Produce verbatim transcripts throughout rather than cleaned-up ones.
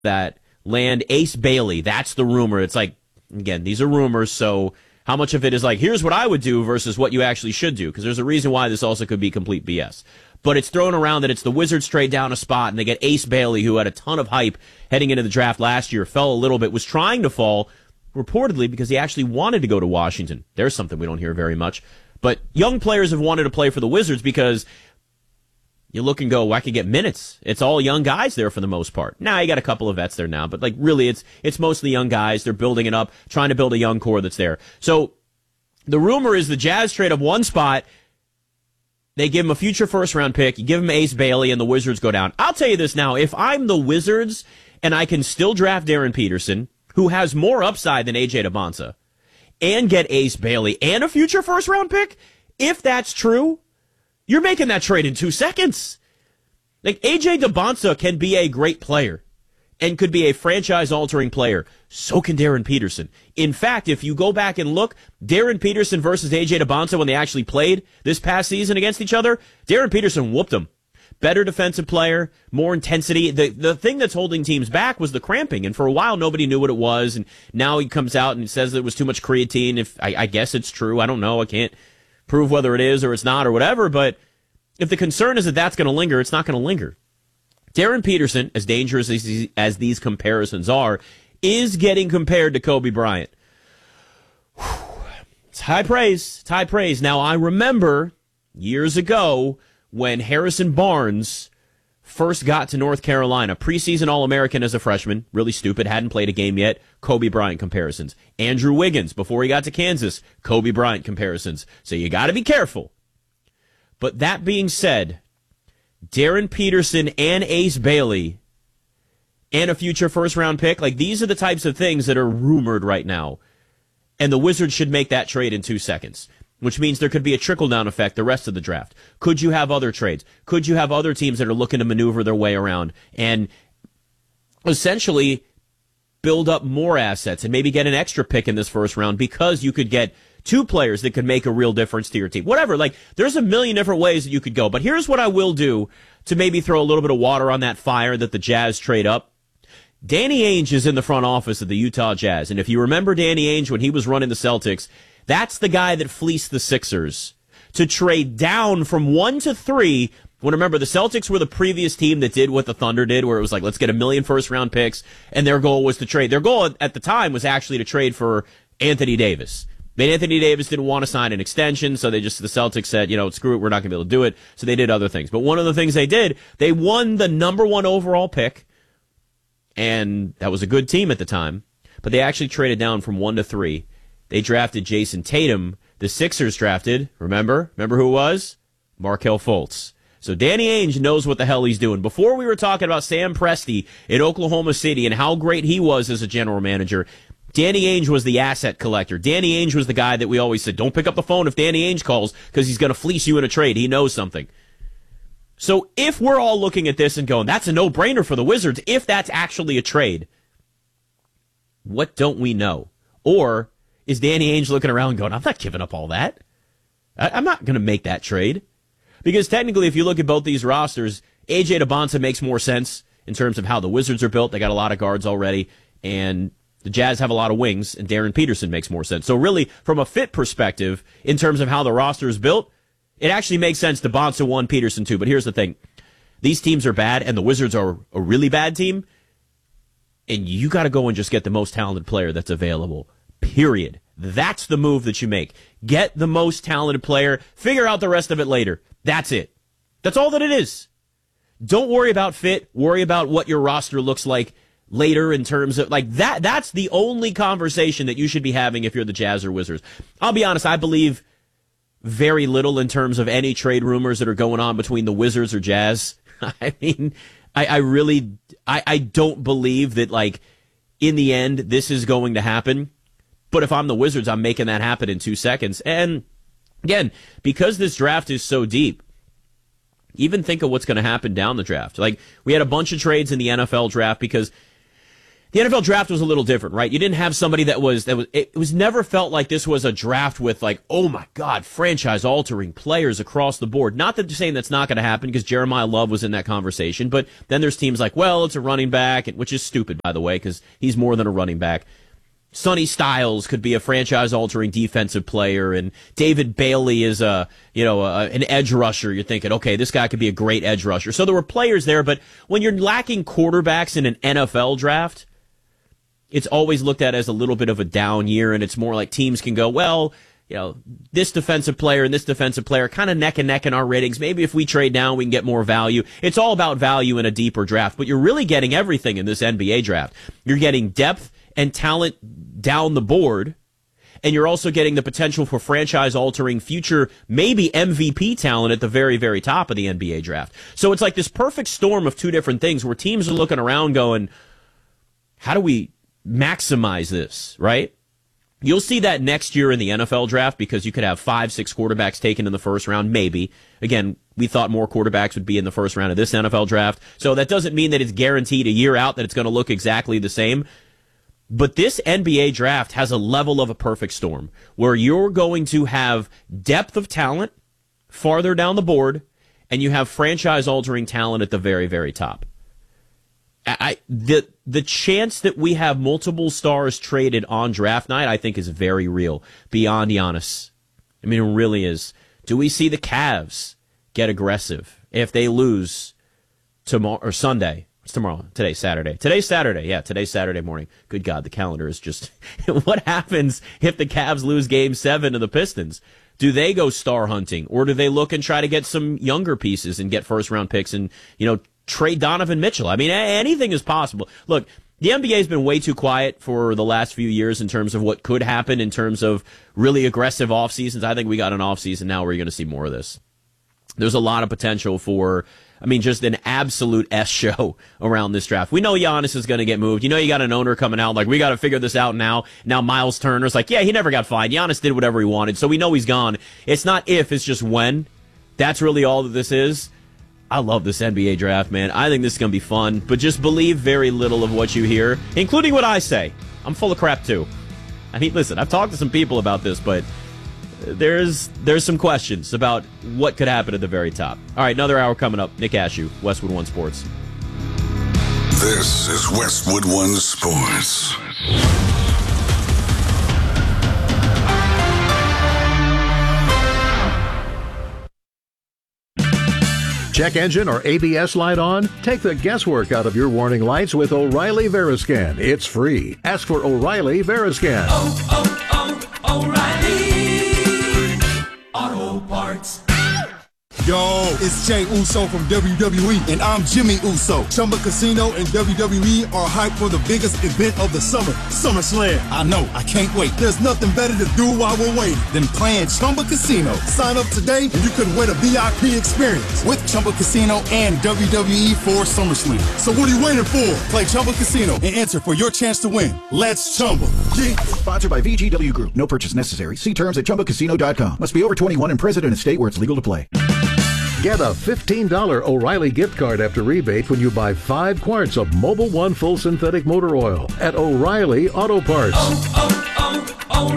that land Ace Bailey. That's the rumor. It's like, again, these are rumors, so how much of it is like, here's what I would do versus what you actually should do? Because there's a reason why this also could be complete B S. But it's thrown around that it's the Wizards trade down a spot, and they get Ace Bailey, who had a ton of hype heading into the draft last year, fell a little bit, was trying to fall, reportedly because he actually wanted to go to Washington. There's something we don't hear very much. But young players have wanted to play for the Wizards because you look and go, well, I could get minutes. It's all young guys there for the most part. Now, you got a couple of vets there now, but like really it's it's mostly young guys. They're building it up, trying to build a young core that's there. So the rumor is the Jazz trade up one spot. They give him a future first-round pick. You give him Ace Bailey, and the Wizards go down. I'll tell you this now. If I'm the Wizards and I can still draft Darren Peterson, who has more upside than A J Debonsa, and get Ace Bailey and a future first-round pick, if that's true, you're making that trade in two seconds. Like, A J Debonsa can be a great player and could be a franchise-altering player. So can Darren Peterson. In fact, if you go back and look, Darren Peterson versus A J Debonsa when they actually played this past season against each other, Darren Peterson whooped them. Better defensive player, more intensity. The the thing that's holding teams back was the cramping, and for a while nobody knew what it was, and now he comes out and says it was too much creatine. If I, I guess it's true. I don't know. I can't prove whether it is or it's not or whatever, but if the concern is that that's going to linger, it's not going to linger. Darren Peterson, as dangerous as these, as these comparisons are, is getting compared to Kobe Bryant. Whew. It's high praise. It's high praise. Now, I remember years ago when Harrison Barnes first got to North Carolina, preseason All-American as a freshman, really stupid, hadn't played a game yet, Kobe Bryant comparisons. Andrew Wiggins, before he got to Kansas, Kobe Bryant comparisons. So you got to be careful. But that being said, Darren Peterson and Ace Bailey and a future first-round pick, like these are the types of things that are rumored right now. And the Wizards should make that trade in two seconds, which means there could be a trickle-down effect the rest of the draft. Could you have other trades? Could you have other teams that are looking to maneuver their way around and essentially build up more assets and maybe get an extra pick in this first round because you could get two players that could make a real difference to your team? Whatever, like, there's a million different ways that you could go. But here's what I will do to maybe throw a little bit of water on that fire that the Jazz trade up. Danny Ainge is in the front office of the Utah Jazz. And if you remember Danny Ainge when he was running the Celtics, that's the guy that fleeced the Sixers to trade down from one to three. When, remember, the Celtics were the previous team that did what the Thunder did, where it was like, let's get a million first-round picks, and their goal was to trade. Their goal at the time was actually to trade for Anthony Davis. But Anthony Davis didn't want to sign an extension, so they just, the Celtics said, you know, screw it, we're not going to be able to do it. So they did other things. But one of the things they did, they won the number one overall pick, and that was a good team at the time. But they actually traded down from one to three. They drafted Jason Tatum. The Sixers drafted, remember? Remember who it was? Markelle Fultz. So Danny Ainge knows what the hell he's doing. Before we were talking about Sam Presti in Oklahoma City and how great he was as a general manager, Danny Ainge was the asset collector. Danny Ainge was the guy that we always said, don't pick up the phone if Danny Ainge calls because he's going to fleece you in a trade. He knows something. So if we're all looking at this and going, that's a no-brainer for the Wizards, if that's actually a trade, what don't we know? Or is Danny Ainge looking around going, I'm not giving up all that. I- I'm not going to make that trade. Because technically, if you look at both these rosters, A J Debonsa makes more sense in terms of how the Wizards are built. They got a lot of guards already, and the Jazz have a lot of wings, and Darren Peterson makes more sense. So really, from a fit perspective, in terms of how the roster is built, it actually makes sense Debonsa one, Peterson two. But here's the thing. These teams are bad, and the Wizards are a really bad team, and you got to go and just get the most talented player that's available, period. That's the move that you make. Get the most talented player. Figure out the rest of it later. That's it. That's all that it is. Don't worry about fit. Worry about what your roster looks like later in terms of, like, that. That's the only conversation that you should be having if you're the Jazz or Wizards. I'll be honest, I believe very little in terms of any trade rumors that are going on between the Wizards or Jazz. I mean, I, I really, I, I don't believe that, like, in the end, this is going to happen. But if I'm the Wizards, I'm making that happen in two seconds. And again, because this draft is so deep, even think of what's going to happen down the draft. Like, we had a bunch of trades in the N F L draft because The N F L draft was a little different, right? You didn't have somebody that was, that was, it was never felt like this was a draft with like, oh my God, franchise altering players across the board. Not that you're saying that's not going to happen because Jeremiah Love was in that conversation, but then there's teams like, well, it's a running back, which is stupid, by the way, because he's more than a running back. Sonny Styles could be a franchise-altering defensive player, and David Bailey is a, you know, a, an edge rusher. You're thinking, okay, this guy could be a great edge rusher. So there were players there, but when you're lacking quarterbacks in an N F L draft, it's always looked at as a little bit of a down year, and it's more like teams can go, well, you know, this defensive player and this defensive player kind of neck and neck in our ratings. Maybe if we trade down, we can get more value. It's all about value in a deeper draft, but you're really getting everything in this N B A draft. You're getting depth and talent down the board, and you're also getting the potential for franchise-altering future, maybe M V P talent at the very, very top of the N B A draft. So it's like this perfect storm of two different things where teams are looking around going, how do we maximize this, right? You'll see that next year in the N F L draft because you could have five, six quarterbacks taken in the first round, maybe. Again, we thought more quarterbacks would be in the first round of this N F L draft. So that doesn't mean that it's guaranteed a year out that it's going to look exactly the same. But this N B A draft has a level of a perfect storm where you're going to have depth of talent farther down the board, and you have franchise-altering talent at the very, very top. I, the the chance that we have multiple stars traded on draft night, I think, is very real, beyond Giannis. I mean, it really is. Do we see the Cavs get aggressive if they lose tomorrow or Sunday? It's tomorrow. Today's Saturday. Today's Saturday. Yeah, today's Saturday morning. Good God, the calendar is just... What happens if the Cavs lose game seven to the Pistons? Do they go star hunting, or do they look and try to get some younger pieces and get first-round picks and, you know, trade Donovan Mitchell? I mean, anything is possible. Look, the N B A has been way too quiet for the last few years in terms of what could happen in terms of really aggressive off seasons. I think we got an off season now where you're going to see more of this. There's a lot of potential for, I mean, just an absolute S show around this draft. We know Giannis is going to get moved. You know, you got an owner coming out like, we got to figure this out now. Now Miles Turner's like, yeah, he never got fined. Giannis did whatever he wanted, so we know he's gone. It's not if, it's just when. That's really all that this is. I love this N B A draft, man. I think this is going to be fun, but just believe very little of what you hear, including what I say. I'm full of crap, too. I mean, listen, I've talked to some people about this, but there's there's some questions about what could happen at the very top. All right, another hour coming up. Nick Ashew, Westwood One Sports. This is Westwood One Sports. Check engine or A B S light on? Take the guesswork out of your warning lights with O'Reilly Veriscan. It's free. Ask for O'Reilly Veriscan. Oh, oh, oh, O'Reilly Auto Parts. Yo, it's Jay Uso from W W E, and I'm Jimmy Uso. Chumba Casino and W W E are hyped for the biggest event of the summer, SummerSlam. I know, I can't wait. There's nothing better to do while we're waiting than playing Chumba Casino. Sign up today, and you could win a V I P experience with Chumba Casino and W W E for SummerSlam. So what are you waiting for? Play Chumba Casino and enter for your chance to win. Let's Chumba. Yeah. Sponsored by V G W Group. No purchase necessary. See terms at chumba casino dot com. Must be over twenty-one and present in a state where it's legal to play. Get a fifteen dollars O'Reilly gift card after rebate when you buy five quarts of Mobil One Full Synthetic Motor Oil at O'Reilly Auto Parts. Oh,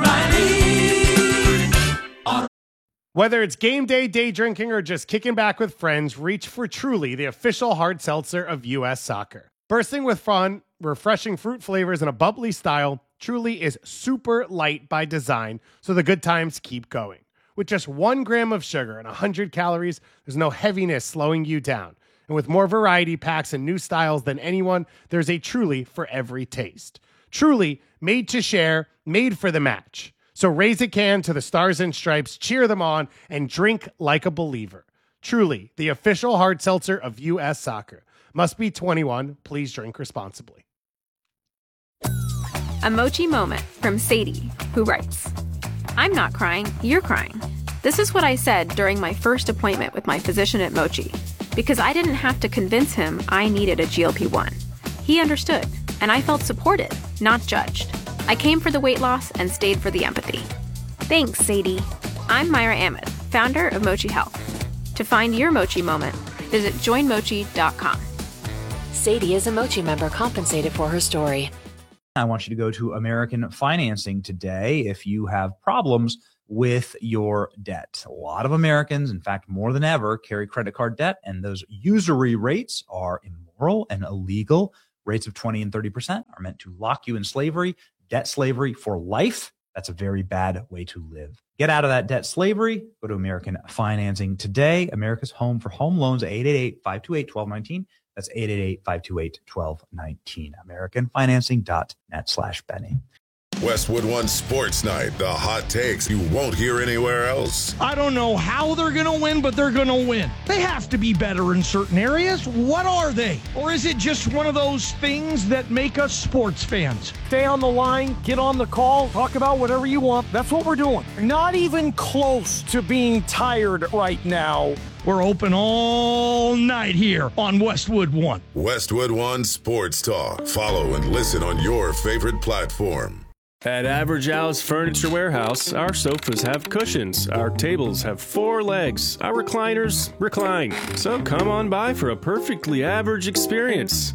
oh, oh, O'Reilly. Whether it's game day, day drinking, or just kicking back with friends, reach for Truly, the official hard seltzer of U S Soccer. Bursting with fun, refreshing fruit flavors, and a bubbly style, Truly is super light by design, so the good times keep going. With just one gram of sugar and one hundred calories, there's no heaviness slowing you down. And with more variety packs and new styles than anyone, there's a Truly for every taste. Truly, made to share, made for the match. So raise a can to the Stars and Stripes, cheer them on, and drink like a believer. Truly, the official hard seltzer of U S Soccer. Must be twenty-one. Please drink responsibly. A Mochi moment from Sadie, who writes, I'm not crying, you're crying. This is what I said during my first appointment with my physician at Mochi, because I didn't have to convince him I needed a G L P one. He understood, and I felt supported, not judged. I came for the weight loss and stayed for the empathy. Thanks, Sadie. I'm Myra Ahmed, founder of Mochi Health. To find your Mochi moment, visit join mochi dot com. Sadie is a Mochi member compensated for her story. I want you to go to American Financing today if you have problems with your debt. A lot of Americans, in fact, more than ever, carry credit card debt, and those usury rates are immoral and illegal. Rates of twenty and thirty percent are meant to lock you in slavery, debt slavery for life. That's a very bad way to live. Get out of that debt slavery. Go to American Financing today. America's home for home loans, eight eight eight, five two eight, one two one nine. That's eight eight eight, five two eight, one two one nine. American Financing dot net slash Benny. Westwood One Sports Night, the hot takes you won't hear anywhere else. I don't know how they're going to win, but they're going to win. They have to be better in certain areas. What are they? Or is it just one of those things that make us sports fans? Stay on the line, get on the call, talk about whatever you want. That's what we're doing. Not even close to being tired right now. We're open all night here on Westwood One. Westwood One Sports Talk. Follow and listen on your favorite platform. At Average Al's Furniture Warehouse, our sofas have cushions, our tables have four legs, our recliners recline. So come on by for a perfectly average experience.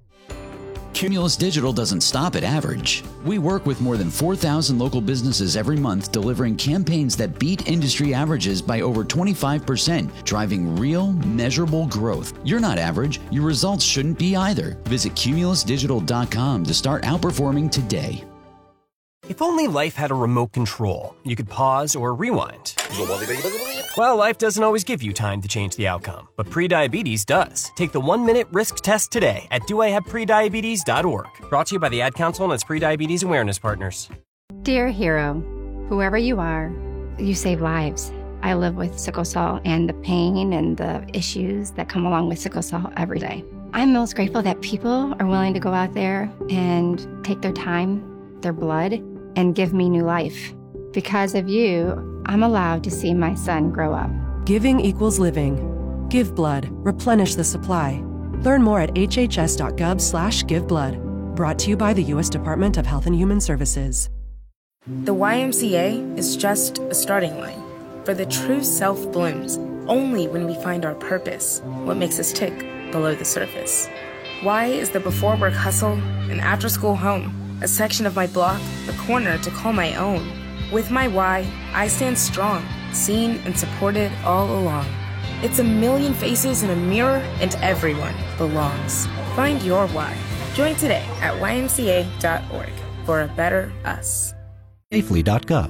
Cumulus Digital doesn't stop at average. We work with more than four thousand local businesses every month, delivering campaigns that beat industry averages by over twenty-five percent, driving real, measurable growth. You're not average. Your results shouldn't be either. Visit cumulus digital dot com to start outperforming today. If only life had a remote control, you could pause or rewind. Well, life doesn't always give you time to change the outcome, but prediabetes does. Take the one-minute risk test today at do I have prediabetes dot org. Brought to you by the Ad Council and its prediabetes awareness partners. Dear hero, whoever you are, you save lives. I live with sickle cell and the pain and the issues that come along with sickle cell every day. I'm most grateful that people are willing to go out there and take their time, their blood, and give me new life. Because of you, I'm allowed to see my son grow up. Giving equals living. Give blood. Replenish the supply. Learn more at h h s dot gov slash give blood. Brought to you by the U S Department of Health and Human Services. The Y M C A is just a starting line. For the true self blooms only when we find our purpose, what makes us tick below the surface. Y is the before work hustle and after school home. A section of my block, a corner to call my own. With my Y, I stand strong, seen and supported all along. It's a million faces in a mirror, and everyone belongs. Find your Y. Join today at y m c a dot org for a better us. safely dot gov.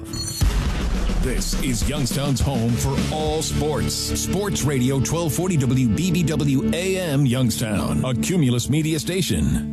This is Youngstown's home for all sports. Sports Radio twelve forty W B B W A M Youngstown, a Cumulus media station.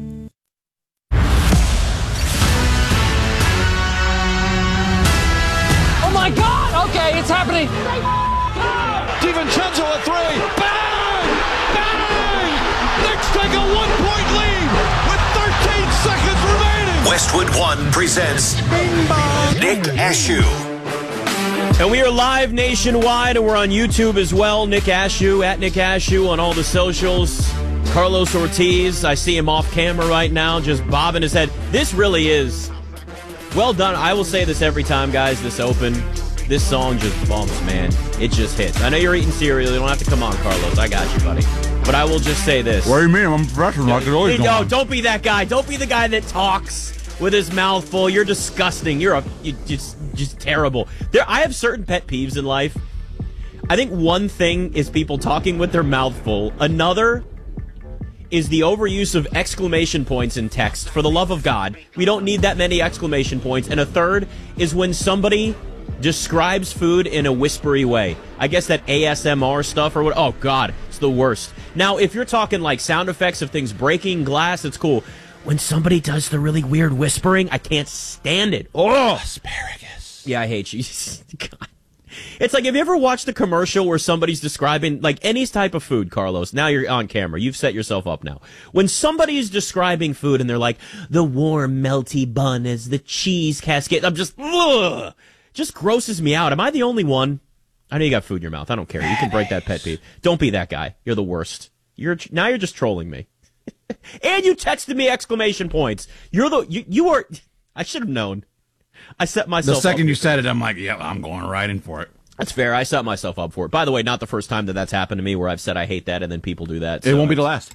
Oh my God! Okay, it's happening. DiVincenzo a three. Bang! Bang! Knicks take a one-point lead with thirteen seconds remaining. Westwood One presents Nick Ashew. And we are live nationwide, and we're on YouTube as well. Nick Ashew, at Nick Ashew on all the socials. Carlos Ortiz, I see him off camera right now, just bobbing his head. This really is well done. I will say this every time, guys, this open. This song just bumps, man. It just hits. I know you're eating cereal. You don't have to come on, Carlos. I got you, buddy. But I will just say this. What do you mean? I'm a professional. I could always hey, go no, on. Don't be that guy. Don't be the guy that talks with his mouth full. You're disgusting. You're a you just just terrible. There, I have certain pet peeves in life. I think one thing is people talking with their mouth full. Another is the overuse of exclamation points in text. For the love of God, we don't need that many exclamation points. And a third is when somebody describes food in a whispery way. I guess that A S M R stuff or what. Oh, God, it's the worst. Now, if you're talking like sound effects of things breaking glass, it's cool. When somebody does the really weird whispering, I can't stand it. Oh, asparagus. Yeah, I hate you. God. It's like, have you ever watched a commercial where somebody's describing, like, any type of food, Carlos? Now you're on camera. You've set yourself up now. When somebody is describing food and they're like, the warm, melty bun is the cheese cascade, I'm just, ugh, just grosses me out. Am I the only one? I know you got food in your mouth. I don't care. You can break that pet peeve. Don't be that guy. You're the worst. You're Now you're just trolling me. And you texted me exclamation points. You're the, you, you are, I should have known. I set myself up. The second you said it, I'm like, yeah, I'm going right in for it. That's fair. I set myself up for it. By the way, not the first time that that's happened to me where I've said I hate that and then people do that. So. It won't be the last.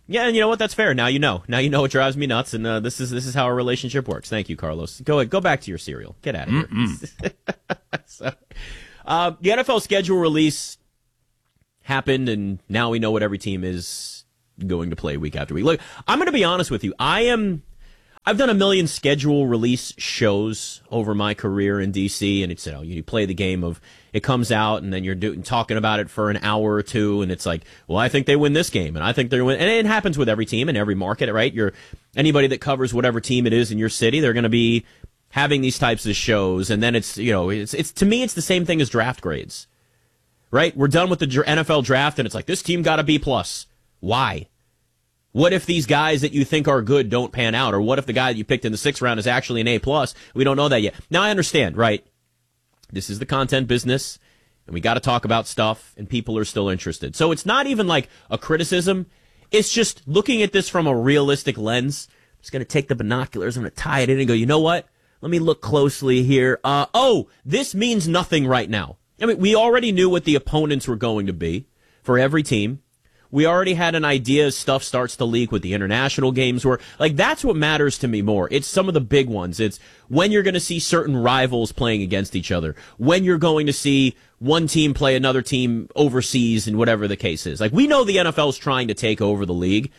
Yeah, and you know what? That's fair. Now you know. Now you know what drives me nuts, and uh, this is this is how our relationship works. Thank you, Carlos. Go ahead, go back to your cereal. Get out of here. so, uh, the N F L schedule release happened, and now we know what every team is going to play week after week. Look, I'm going to be honest with you. I am. I've done a million schedule release shows over my career in D C, and it's, you know, you play the game of it comes out, and then you're doing talking about it for an hour or two, and it's like, well, I think they win this game, and I think they win, and it happens with every team in every market, right? You're anybody that covers whatever team it is in your city, they're going to be having these types of shows, and then it's, you know, it's it's to me, it's the same thing as draft grades, right? We're done with the N F L draft, and it's like this team got a B plus. Why? What if these guys that you think are good don't pan out? Or what if the guy that you picked in the sixth round is actually an A plus? We don't know that yet. Now I understand, right? This is the content business, and we got to talk about stuff, and people are still interested. So it's not even like a criticism. It's just looking at this from a realistic lens. I'm just going to take the binoculars, I'm going to tie it in and go, you know what? Let me look closely here. Uh, oh, this means nothing right now. I mean, we already knew what the opponents were going to be for every team. We already had an idea as stuff starts to leak with the international games were like, that's what matters to me more. It's some of the big ones. It's when you're going to see certain rivals playing against each other, when you're going to see one team play another team overseas and whatever the case is. Like, we know the N F L is trying to take over the league.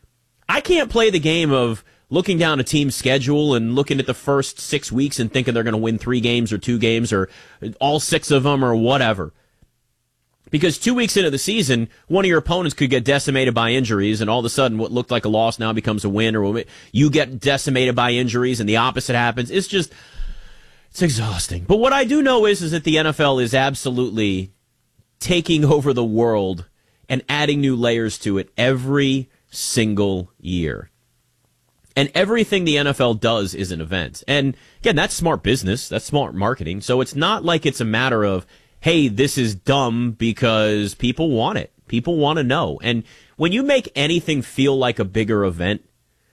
I can't play the game of looking down a team's schedule and looking at the first six weeks and thinking they're going to win three games or two games or all six of them or whatever. Because two weeks into the season, one of your opponents could get decimated by injuries, and all of a sudden what looked like a loss now becomes a win, or you get decimated by injuries and the opposite happens. It's just, it's exhausting. But what I do know is, is that the N F L is absolutely taking over the world and adding new layers to it every single year. And everything the N F L does is an event. And again, that's smart business. That's smart marketing. So it's not like it's a matter of, hey, this is dumb, because people want it. People want to know. And when you make anything feel like a bigger event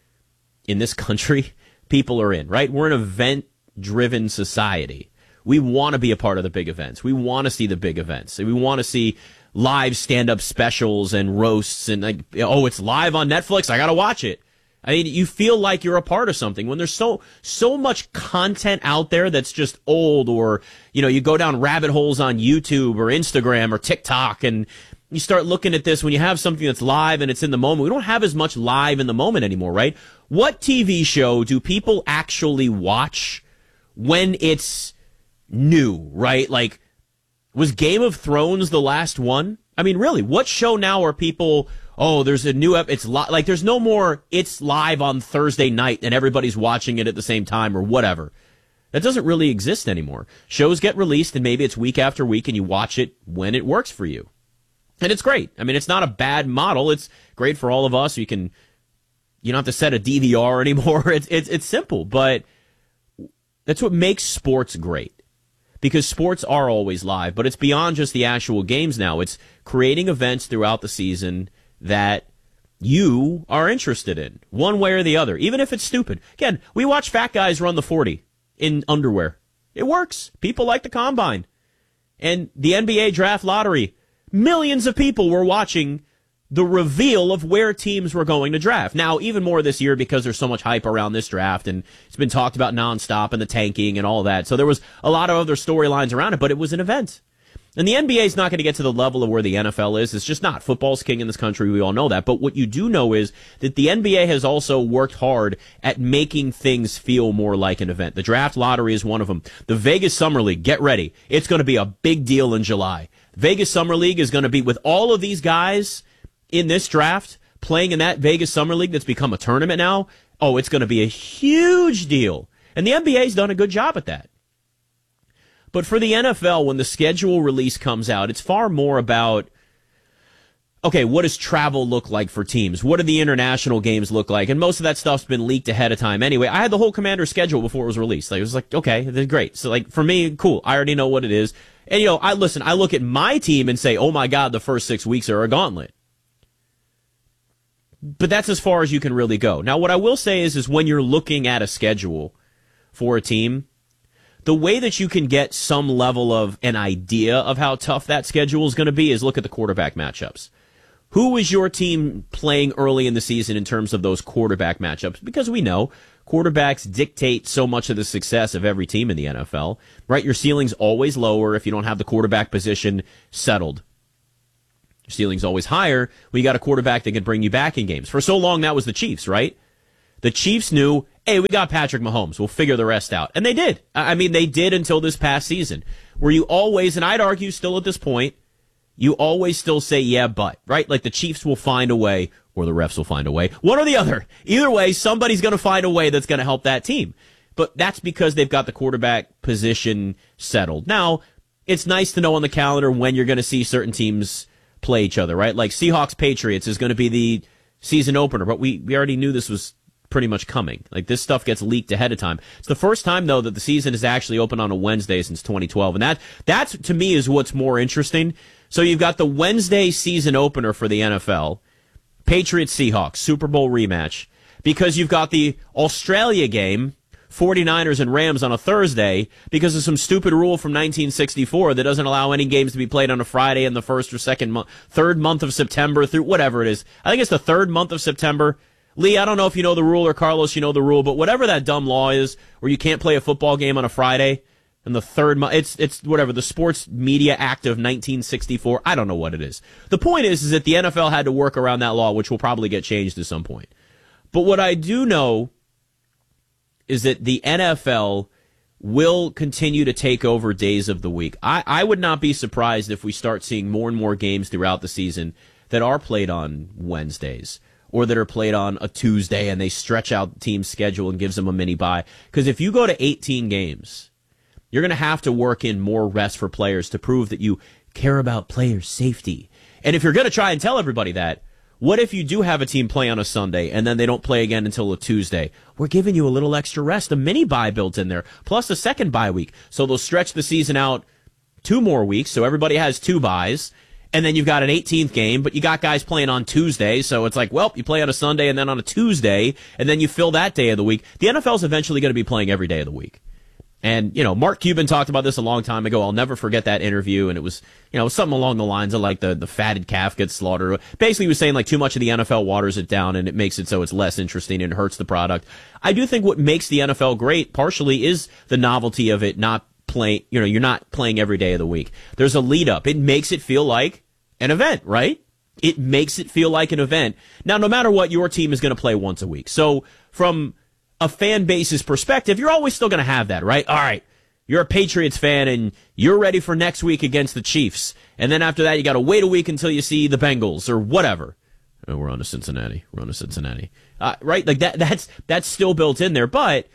in this country, people are in, right? We're an event-driven society. We want to be a part of the big events. We want to see the big events. We want to see live stand-up specials and roasts and, like, oh, it's live on Netflix, I got to watch it. I mean, you feel like you're a part of something when there's so so much content out there that's just old, or, you know, you go down rabbit holes on YouTube or Instagram or TikTok, and you start looking at this when you have something that's live and it's in the moment. We don't have as much live in the moment anymore, right? What T V show do people actually watch when it's new, right? Like, was Game of Thrones the last one? I mean, really, what show now are people, oh, there's a new, ep- it's li-, like, there's no more, it's live on Thursday night and everybody's watching it at the same time or whatever. That doesn't really exist anymore. Shows get released and maybe it's week after week and you watch it when it works for you. And it's great. I mean, it's not a bad model. It's great for all of us. You can, you don't have to set a D V R anymore. It's, it's, it's simple, but that's what makes sports great. Because sports are always live, but it's beyond just the actual games now. It's creating events throughout the season that you are interested in, one way or the other, even if it's stupid. Again, we watch fat guys run the forty in underwear. It works. People like the combine. And the N B A draft lottery, millions of people were watching the reveal of where teams were going to draft. Now, even more this year because there's so much hype around this draft, and it's been talked about nonstop and the tanking and all that. So there was a lot of other storylines around it, but it was an event. And the N B A is not going to get to the level of where the N F L is. It's just not. Football's king in this country. We all know that. But what you do know is that the N B A has also worked hard at making things feel more like an event. The draft lottery is one of them. The Vegas Summer League, get ready. It's going to be a big deal in July. Vegas Summer League is going to be, with all of these guys in this draft playing in that Vegas Summer League that's become a tournament now, oh, it's going to be a huge deal. And the N B A's done a good job at that. But for the N F L, when the schedule release comes out, it's far more about, okay, what does travel look like for teams? What do the international games look like? And most of that stuff's been leaked ahead of time anyway. I had the whole Commander's schedule before it was released. Like, it was like, okay, that's great. So, like, for me, cool. I already know what it is. And, you know, I listen, I look at my team and say, oh, my God, the first six weeks are a gauntlet. But that's as far as you can really go. Now, what I will say is, is when you're looking at a schedule for a team, the way that you can get some level of an idea of how tough that schedule is going to be is look at the quarterback matchups. Who was your team playing early in the season in terms of those quarterback matchups? Because we know quarterbacks dictate so much of the success of every team in the N F L, right? Your ceiling's always lower if you don't have the quarterback position settled. Your ceiling's always higher when you got a quarterback that can bring you back in games. For so long, that was the Chiefs, right? The Chiefs knew, hey, we got Patrick Mahomes. We'll figure the rest out. And they did. I mean, they did until this past season, where you always, and I'd argue still at this point, you always still say, yeah, but, right? Like the Chiefs will find a way, or the refs will find a way. One or the other. Either way, somebody's going to find a way that's going to help that team. But that's because they've got the quarterback position settled. Now, it's nice to know on the calendar when you're going to see certain teams play each other, right? Like Seahawks-Patriots is going to be the season opener, but we, we already knew this was pretty much coming. Like this stuff gets leaked ahead of time. It's the first time, though, that the season is actually open on a Wednesday since twenty twelve. And that, that's, to me, is what's more interesting. So you've got the Wednesday season opener for the N F L, Patriots-Seahawks, Super Bowl rematch, because you've got the Australia game, forty-niners and Rams on a Thursday, because of some stupid rule from nineteen sixty-four that doesn't allow any games to be played on a Friday in the first or second month, third month of September through whatever it is. I think it's the third month of September. Lee, I don't know if you know the rule, or Carlos, you know the rule, but whatever that dumb law is where you can't play a football game on a Friday in the third month, it's, it's whatever, the Sports Media Act of nineteen sixty-four. I don't know what it is. The point is, is that the N F L had to work around that law, which will probably get changed at some point. But what I do know is that the N F L will continue to take over days of the week. I, I would not be surprised if we start seeing more and more games throughout the season that are played on Wednesdays, or that are played on a Tuesday, and they stretch out the team's schedule and gives them a mini bye. Because if you go to eighteen games, you're going to have to work in more rest for players to prove that you care about players' safety. And if you're going to try and tell everybody that, what if you do have a team play on a Sunday and then they don't play again until a Tuesday? We're giving you a little extra rest, a mini bye built in there, plus a second bye week. So they'll stretch the season out two more weeks, so everybody has two byes. And then you've got an eighteenth game, but you got guys playing on Tuesday, so it's like, well, you play on a Sunday and then on a Tuesday, and then you fill that day of the week. The N F L is eventually going to be playing every day of the week. And, you know, Mark Cuban talked about this a long time ago. I'll never forget that interview, and it was, you know, something along the lines of like the, the fatted calf gets slaughtered. Basically, he was saying like too much of the N F L waters it down, and it makes it so it's less interesting and hurts the product. I do think what makes the N F L great, partially, is the novelty of it not playing, you know, you're not playing every day of the week. There's a lead up. It makes it feel like an event, right? It makes it feel like an event. Now, no matter what, your team is going to play once a week. So from a fan base's perspective, you're always still going to have that, right? All right, you're a Patriots fan and you're ready for next week against the Chiefs. And then after that, you got to wait a week until you see the Bengals or whatever. Oh, we're on to Cincinnati. We're on to Cincinnati. Uh, right? Like that, that's, that's still built in there. But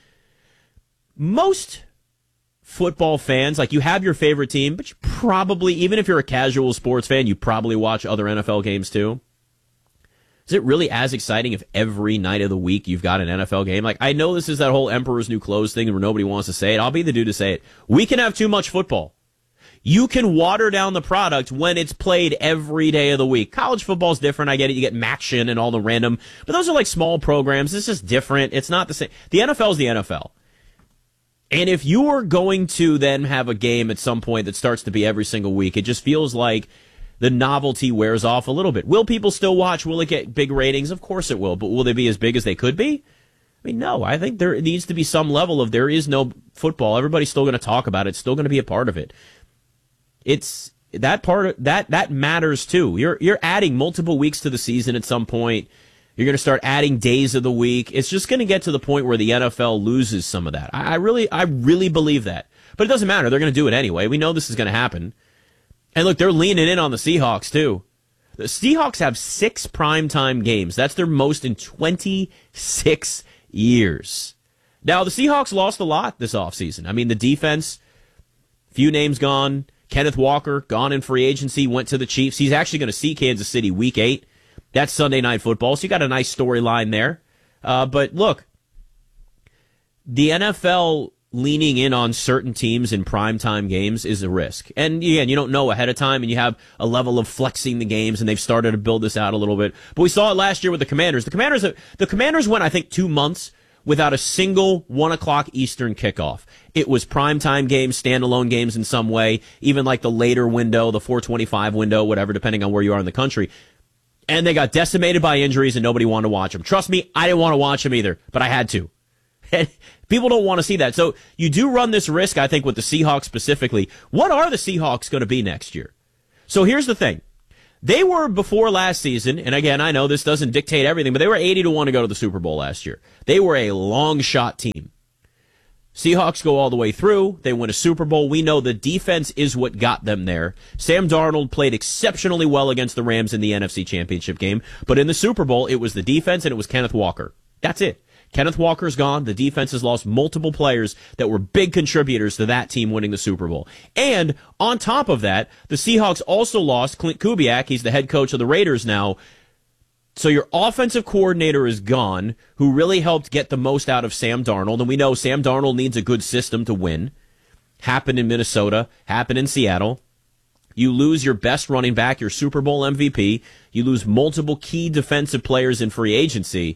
most football fans, like, you have your favorite team, but you probably, even if you're a casual sports fan, you probably watch other N F L games too. Is it really as exciting if every night of the week you've got an N F L game? Like, I know this is that whole Emperor's New Clothes thing where nobody wants to say it. I'll be the dude to say it. We can have too much football. You can water down the product when it's played every day of the week. College football's different. I get it. You get MACtion and all the random, but those are like small programs. This is different. It's not the same. The N F L is the N F L. And if you are going to then have a game at some point that starts to be every single week, it just feels like the novelty wears off a little bit. Will people still watch? Will it get big ratings? Of course it will. But will they be as big as they could be? I mean, no. I think there needs to be some level of there is no football. Everybody's still going to talk about it. It's still going to be a part of it. It's that part of, that that matters too. You're you're adding multiple weeks to the season at some point. You're going to start adding days of the week. It's just going to get to the point where the N F L loses some of that. I, I really, I really believe that. But it doesn't matter. They're going to do it anyway. We know this is going to happen. And look, they're leaning in on the Seahawks too. The Seahawks have six primetime games. That's their most in twenty-six years. Now, the Seahawks lost a lot this offseason. I mean, the defense, few names gone. Kenneth Walker, gone in free agency, went to the Chiefs. He's actually going to see Kansas City week eight. That's Sunday Night Football, so you got a nice storyline there. Uh, but look, the N F L leaning in on certain teams in primetime games is a risk. And again, you don't know ahead of time, and you have a level of flexing the games, and they've started to build this out a little bit. But we saw it last year with the Commanders. The Commanders, the Commanders went, I think, two months without a single one o'clock Eastern kickoff. It was primetime games, standalone games in some way, even like the later window, the four twenty-five window, whatever, depending on where you are in the country. and they got decimated by injuries and nobody wanted to watch them. Trust me, I didn't want to watch them either, but I had to. People don't want to see that. So you do run this risk, I think, with the Seahawks specifically. What are the Seahawks going to be next year? So here's the thing. They were, before last season, and again, I know this doesn't dictate everything, but they were eighty to one to go to the Super Bowl last year. They were a long shot team. Seahawks go all the way through. They win a Super Bowl. We know the defense is what got them there. Sam Darnold played exceptionally well against the Rams in the N F C Championship game, but in the Super Bowl, it was the defense and it was Kenneth Walker. That's it. Kenneth Walker's gone. The defense has lost multiple players that were big contributors to that team winning the Super Bowl. And on top of that, the Seahawks also lost Clint Kubiak. He's the head coach of the Raiders now. So your offensive coordinator is gone, who really helped get the most out of Sam Darnold. And we know Sam Darnold needs a good system to win. Happened in Minnesota, happened in Seattle. You lose your best running back, your Super Bowl M V P. You lose multiple key defensive players in free agency.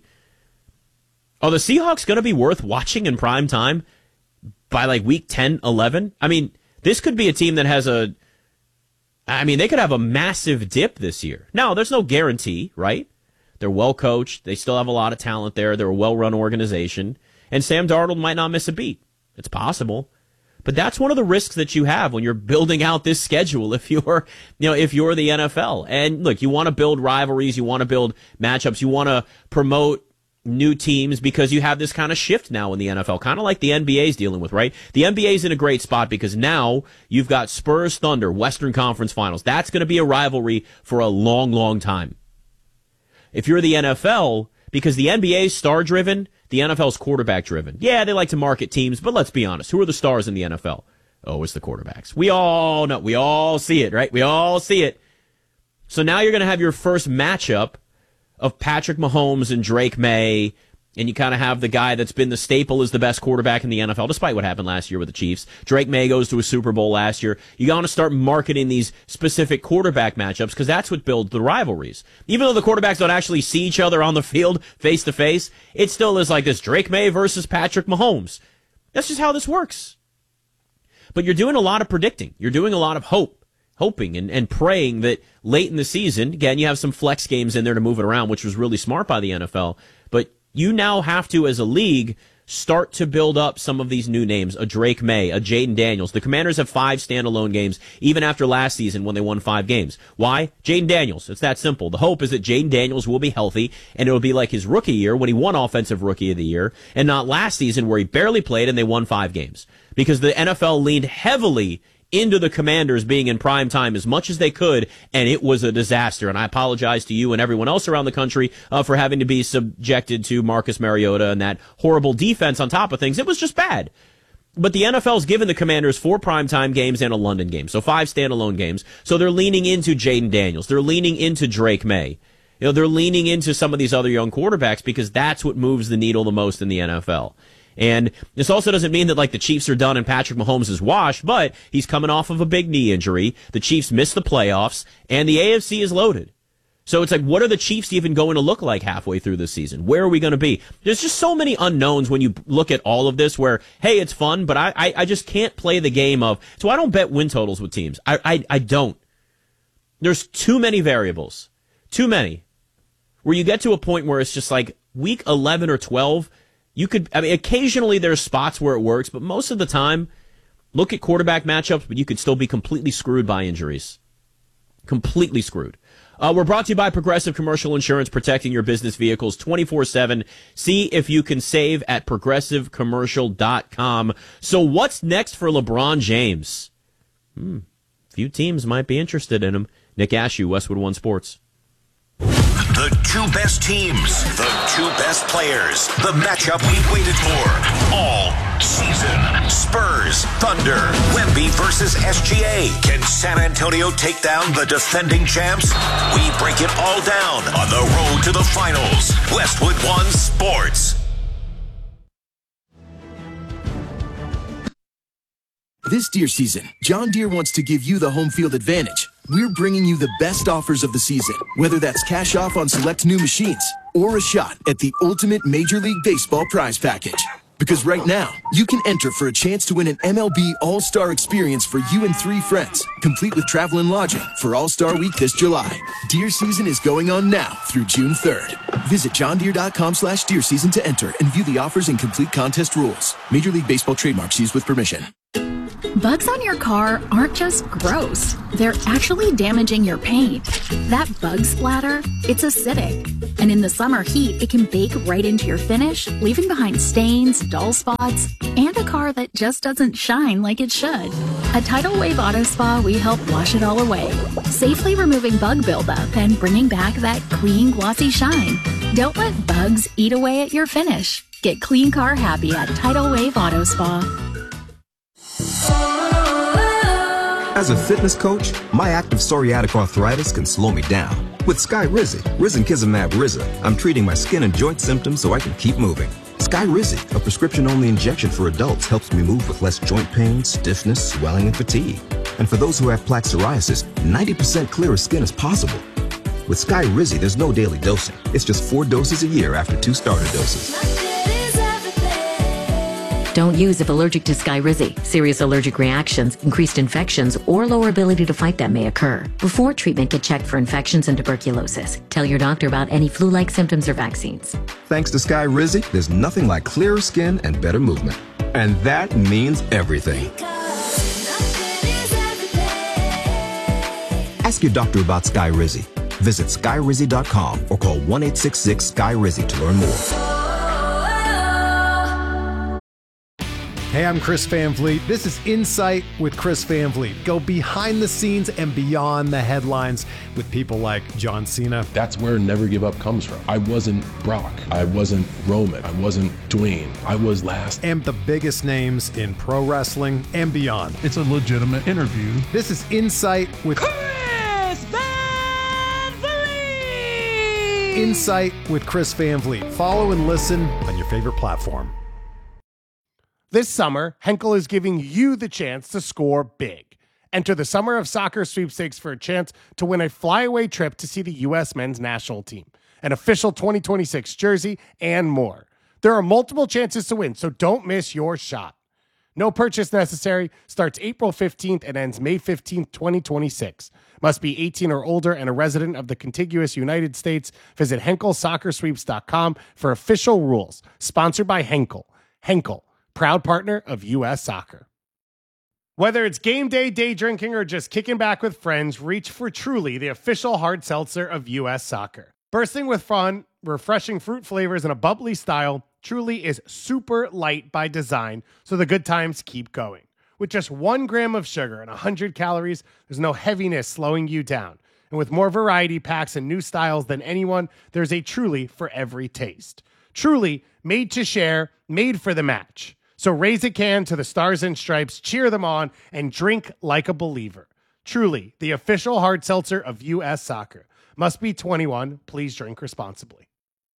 Are the Seahawks going to be worth watching in prime time by like week ten, eleven? I mean, this could be a team that has a, I mean, they could have a massive dip this year. Now, there's no guarantee, right? They're well coached. They still have a lot of talent there. They're a well-run organization. And Sam Darnold might not miss a beat. It's possible. But that's one of the risks that you have when you're building out this schedule if you're, you know, if you're the N F L. And look, you want to build rivalries, you want to build matchups, you want to promote new teams because you have this kind of shift now in the N F L, kind of like the N B A is dealing with, right? The N B A is in a great spot because now you've got Spurs Thunder, Western Conference Finals. That's going to be a rivalry for a long, long time. If you're the N F L, because the N B A is star-driven, the N F L is quarterback-driven. Yeah, they like to market teams, but let's be honest. Who are the stars in the N F L? Oh, it's the quarterbacks. We all know. We all see it, right? We all see it. So now you're going to have your first matchup of Patrick Mahomes and Drake May, and you kind of have the guy that's been the staple as the best quarterback in the N F L, despite what happened last year with the Chiefs. Drake May goes to a Super Bowl last year. You got to start marketing these specific quarterback matchups because that's what builds the rivalries. Even though the quarterbacks don't actually see each other on the field face to face, it still is like this Drake May versus Patrick Mahomes. That's just how this works. But you're doing a lot of predicting. You're doing a lot of hope. Hoping and, and praying that late in the season, again, you have some flex games in there to move it around, which was really smart by the N F L. But you now have to, as a league, start to build up some of these new names. A Drake May, a Jaden Daniels. The Commanders have five standalone games, even after last season when they won five games. Why? Jaden Daniels. It's that simple. The hope is that Jaden Daniels will be healthy, and it'll be like his rookie year when he won Offensive Rookie of the Year, and not last season where he barely played and they won five games. Because the N F L leaned heavily into the Commanders being in prime time as much as they could, and it was a disaster. And I apologize to you and everyone else around the country uh, for having to be subjected to Marcus Mariota and that horrible defense on top of things. It was just bad. But the N F L's given the Commanders four primetime games and a London game, so five standalone games. So they're leaning into Jaden Daniels. They're leaning into Drake May. You know, they're leaning into some of these other young quarterbacks because that's what moves the needle the most in the N F L. And this also doesn't mean that, like, the Chiefs are done and Patrick Mahomes is washed, but he's coming off of a big knee injury. The Chiefs missed the playoffs, and the A F C is loaded. So it's like, what are the Chiefs even going to look like halfway through this season? Where are we going to be? There's just so many unknowns when you look at all of this where, hey, it's fun, but I, I, I just can't play the game of, so I don't bet win totals with teams. I, I, I don't. There's too many variables. Too many. Where you get to a point where it's just like week eleven or twelve, you could, I mean, occasionally there's spots where it works, but most of the time, look at quarterback matchups, but you could still be completely screwed by injuries. Completely screwed. Uh, we're brought to you by Progressive Commercial Insurance, protecting your business vehicles twenty-four seven. See if you can save at progressive commercial dot com. So what's next for LeBron James? Hmm. Few teams might be interested in him. Nick Ashew, Westwood One Sports. The two best teams, the two best players, the matchup we've waited for all season. Spurs, Thunder, Wemby versus S G A. Can San Antonio take down the defending champs? We break it all down on the road to the finals. Westwood One Sports. This deer season, John Deere wants to give you the home field advantage. We're bringing you the best offers of the season, whether that's cash off on select new machines or a shot at the ultimate Major League Baseball prize package. Because right now, you can enter for a chance to win an M L B All-Star experience for you and three friends, complete with travel and lodging for All-Star Week this July. Deer season is going on now through June third. Visit johndeere.com slash deer season to enter and view the offers and complete contest rules. Major League Baseball trademarks used with permission. Bugs on your car aren't just gross. They're actually damaging your paint. That bug splatter, it's acidic. And in the summer heat, it can bake right into your finish, leaving behind stains, dull spots, and a car that just doesn't shine like it should. At Tidal Wave Auto Spa, we help wash it all away, safely removing bug buildup and bringing back that clean, glossy shine. Don't let bugs eat away at your finish. Get clean car happy at Tidal Wave Auto Spa. As a fitness coach, my active psoriatic arthritis can slow me down. With Skyrizi, Risankizumab Riza, I'm treating my skin and joint symptoms so I can keep moving. Skyrizi, a prescription-only injection for adults, helps me move with less joint pain, stiffness, swelling, and fatigue. And for those who have plaque psoriasis, ninety percent clearer skin is possible. With Skyrizi, there's no daily dosing. It's just four doses a year after two starter doses. Don't use if allergic to Skyrizi. Serious allergic reactions, increased infections, or lower ability to fight them may occur. Before treatment, get checked for infections and tuberculosis. Tell your doctor about any flu-like symptoms or vaccines. Thanks to Skyrizi, there's nothing like clearer skin and better movement. And that means everything. Ask your doctor about Skyrizi. Visit skyrizi dot com or call one eight six six Sky Rizi to learn more. Hey, I'm Chris Van Vliet. This is Insight with Chris Van Vliet. Go behind the scenes and beyond the headlines with people like John Cena. That's where Never Give Up comes from. I wasn't Brock. I wasn't Roman. I wasn't Dwayne. I was last. And the biggest names in pro wrestling and beyond. It's a legitimate interview. This is Insight with Chris Van Vliet! Insight with Chris Van Vliet. Follow and listen on your favorite platform. This summer, Henkel is giving you the chance to score big. Enter the Summer of Soccer sweepstakes for a chance to win a flyaway trip to see the U S men's national team, an official twenty twenty-six jersey, and more. There are multiple chances to win, so don't miss your shot. No purchase necessary, starts April fifteenth and ends May fifteenth, twenty twenty-six. Must be eighteen or older and a resident of the contiguous United States. Visit henkel soccer sweeps dot com for official rules. Sponsored by Henkel. Henkel, proud partner of U S Soccer. Whether it's game day, day drinking, or just kicking back with friends, reach for Truly, the official hard seltzer of U S Soccer. Bursting with fun, refreshing fruit flavors, and a bubbly style, Truly is super light by design, so the good times keep going. With just one gram of sugar and one hundred calories, there's no heaviness slowing you down. And with more variety packs and new styles than anyone, there's a Truly for every taste. Truly, made to share, made for the match. So raise a can to the Stars and Stripes, cheer them on, and drink like a believer. Truly, the official hard seltzer of U S Soccer. Must be twenty-one. Please drink responsibly.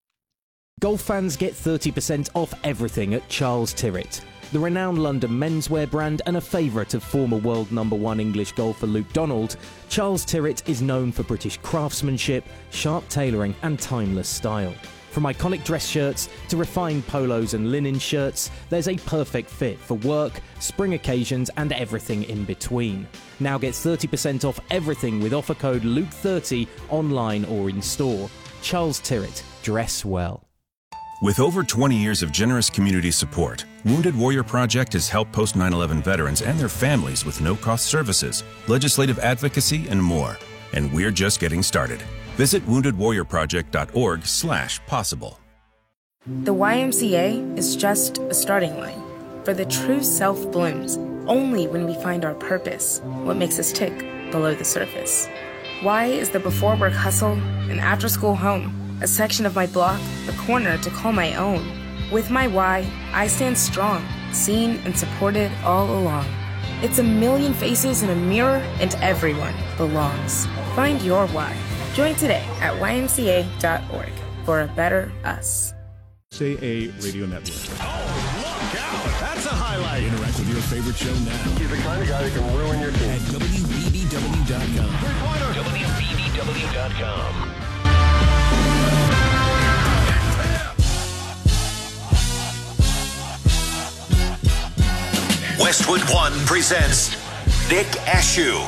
Golf fans get thirty percent off everything at Charles Tyrrett. The renowned London menswear brand and a favourite of former world number one English golfer Luke Donald, Charles Tyrrett is known for British craftsmanship, sharp tailoring and timeless style. From iconic dress shirts to refined polos and linen shirts, there's a perfect fit for work, spring occasions, and everything in between. Now get thirty percent off everything with offer code Luke thirty online or in store. Charles Tyrrett, dress well. With over twenty years of generous community support, Wounded Warrior Project has helped post nine eleven veterans and their families with no-cost services, legislative advocacy, and more. And we're just getting started. Visit wounded warrior project dot org slash possible. The Y M C A is just a starting line, for the true self blooms only when we find our purpose, what makes us tick below the surface. Y is the before work hustle, an after school home, a section of my block, a corner to call my own. With my Y, I stand strong, seen and supported all along. It's a million faces in a mirror, and everyone belongs. Find your why. Join today at y m c a dot org for a better us. Say a radio network. Oh, look out! That's a highlight. Interact with your favorite show now. He's the kind of guy that can ruin your team. At W B B W dot com. W B B W dot com. Westwood One presents Nick Ashew.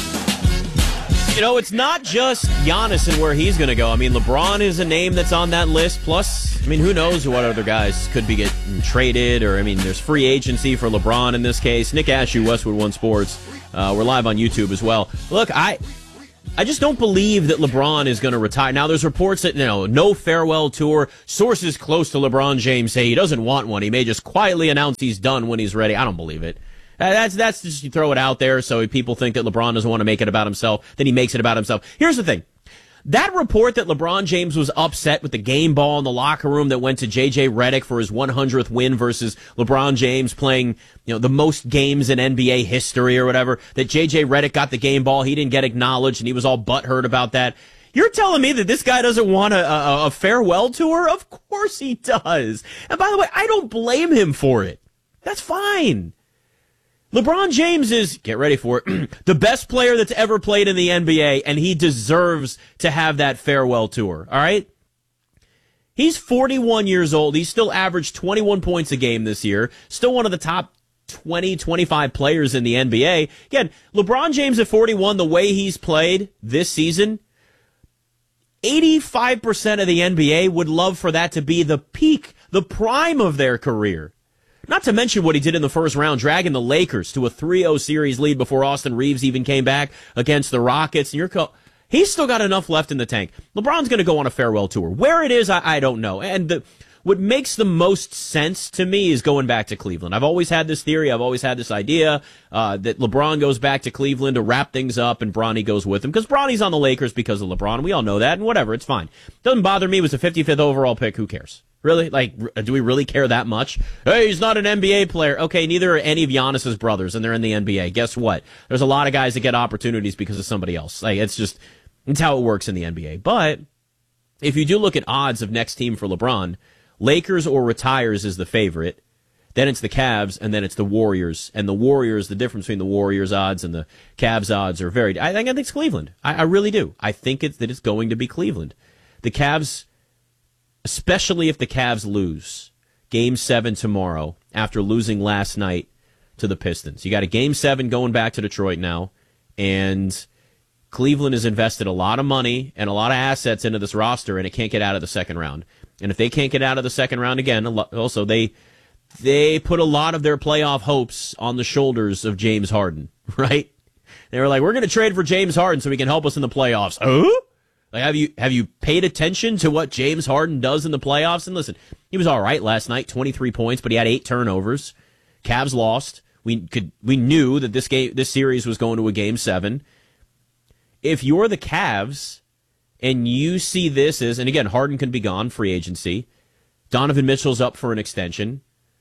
You know, it's not just Giannis and where he's going to go. I mean, LeBron is a name that's on that list. Plus, I mean, who knows what other guys could be getting traded, or, I mean, there's free agency for LeBron in this case. Nick Ashew, Westwood One Sports. Uh, we're live on YouTube as well. Look, I I just don't believe that LeBron is going to retire. Now, there's reports that, you know, no farewell tour. Sources close to LeBron James say he doesn't want one. He may just quietly announce he's done when he's ready. I don't believe it. Uh, that's that's just, you throw it out there so people think that LeBron doesn't want to make it about himself. Then he makes it about himself. Here's the thing. That report that LeBron James was upset with the game ball in the locker room that went to J J Redick for his one hundredth win versus LeBron James playing, you know, the most games in N B A history or whatever, that J J Redick got the game ball, he didn't get acknowledged, and he was all butthurt about that. You're telling me that this guy doesn't want a, a, a farewell tour? Of course he does. And by the way, I don't blame him for it. That's fine. LeBron James is, get ready for it, the best player that's ever played in the N B A, and he deserves to have that farewell tour, all right? He's forty-one years old. He's still averaged twenty-one points a game this year, still one of the top twenty, twenty-five players in the N B A. Again, LeBron James at forty-one, the way he's played this season, eighty-five percent of the N B A would love for that to be the peak, the prime of their career. Not to mention what he did in the first round, dragging the Lakers to a three oh series lead before Austin Reeves even came back against the Rockets. And you're co- he's still got enough left in the tank. LeBron's going to go on a farewell tour. Where it is, I, I don't know. And the, what makes the most sense to me is going back to Cleveland. I've always had this theory. I've always had this idea uh, that LeBron goes back to Cleveland to wrap things up, and Bronny goes with him. Because Bronny's on the Lakers because of LeBron. We all know that, and whatever. It's fine. Doesn't bother me. It was a fifty-fifth overall pick. Who cares? Really? Like, do we really care that much? Hey, he's not an N B A player. Okay, neither are any of Giannis's brothers, and they're in the N B A. Guess what? There's a lot of guys that get opportunities because of somebody else. Like, it's just, it's how it works in the N B A. But if you do look at odds of next team for LeBron, Lakers or retires is the favorite. Then it's the Cavs, and then it's the Warriors. And the Warriors, the difference between the Warriors odds and the Cavs odds are very, I think, I think it's Cleveland. I, I really do. I think it's that it's going to be Cleveland. The Cavs, especially if the Cavs lose game seven tomorrow after losing last night to the Pistons. You got a game seven going back to Detroit now, and Cleveland has invested a lot of money and a lot of assets into this roster, and it can't get out of the second round. And if they can't get out of the second round again, also they they put a lot of their playoff hopes on the shoulders of James Harden, right? They were like, we're going to trade for James Harden so he can help us in the playoffs. Oh? Like, have you have you paid attention to what James Harden does in the playoffs? And listen, he was all right last night, twenty-three points, but he had eight turnovers. Cavs lost. We could we knew that this game this series was going to a game seven. If you're the Cavs and you see this as, and again, Harden can be gone, free agency. Donovan Mitchell's up for an extension.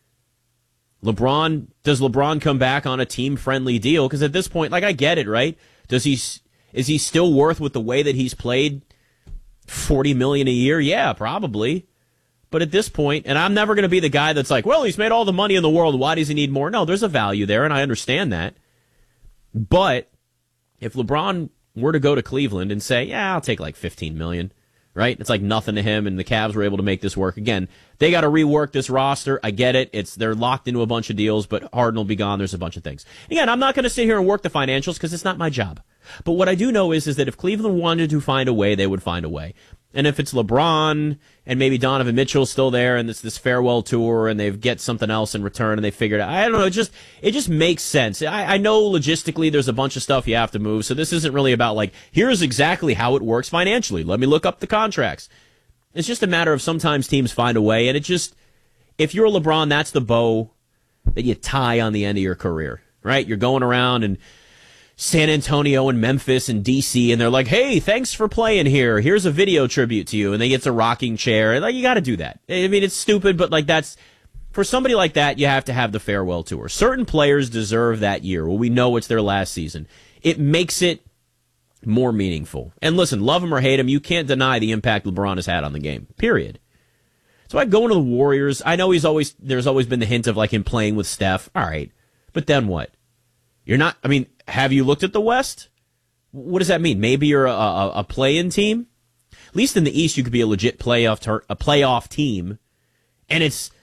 LeBron, does LeBron come back on a team-friendly deal? Because at this point, like, I get it, right? Does he? Is he still worth, with the way that he's played, forty million dollars a year? Yeah, probably. But at this point, and I'm never going to be the guy that's like, well, he's made all the money in the world. Why does he need more? No, there's a value there, and I understand that. But if LeBron were to go to Cleveland and say, yeah, I'll take like fifteen million dollars, right? It's like nothing to him, and the Cavs were able to make this work. Again, they got to rework this roster. I get it. It's they're locked into a bunch of deals, but Harden will be gone. There's a bunch of things. Again, I'm not going to sit here and work the financials because it's not my job. But what I do know is, is that if Cleveland wanted to find a way, they would find a way. And if it's LeBron and maybe Donovan Mitchell's still there and it's this farewell tour and they get something else in return and they figured it out, I don't know, it just, it just makes sense. I, I know logistically there's a bunch of stuff you have to move, so this isn't really about like, here's exactly how it works financially. Let me look up the contracts. It's just a matter of sometimes teams find a way, and it just, if you're LeBron, that's the bow that you tie on the end of your career, right? You're going around and San Antonio and Memphis and D C, and they're like, hey, thanks for playing here. Here's a video tribute to you. And they get a rocking chair. Like, you got to do that. I mean, it's stupid, but like that's, for somebody like that, you have to have the farewell tour. Certain players deserve that year. Well, we know it's their last season. It makes it more meaningful. And listen, love him or hate him, you can't deny the impact LeBron has had on the game, period. So I go into the Warriors. I know he's always, there's always been the hint of like him playing with Steph. All right. But then what? You're not, I mean, have you looked at the West? What does that mean? Maybe you're a, a, a play-in team? At least in the East, you could be a legit playoff ter- a playoff team. And it's